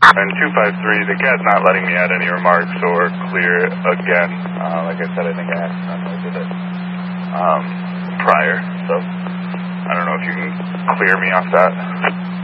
And 253, the cat's not letting me add any remarks or clear again. Like I said, I think I accidentally did it prior, so I don't know if you can clear me off that.